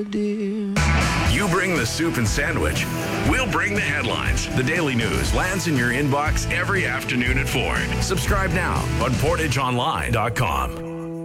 dear. You bring the soup and sandwich. We'll bring the headlines. The Daily News lands in your inbox every afternoon at 4. Subscribe now on PortageOnline.com.